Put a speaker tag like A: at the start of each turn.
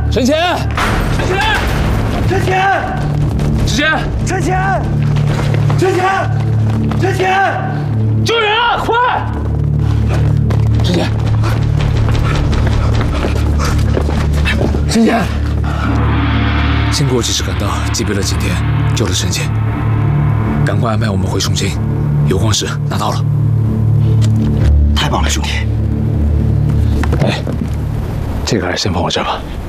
A: 陈乾，陈乾，
B: 陈乾，
A: 之前，
B: 陈乾，陈乾，陈乾，
A: 救人啊！快！陈乾，陈乾，经过及时赶到，击毙了景天，救了陈乾。赶快安排我们回重庆，有光石拿到了。
B: 太棒了，兄弟！
A: 哎，这个还是先放我这吧。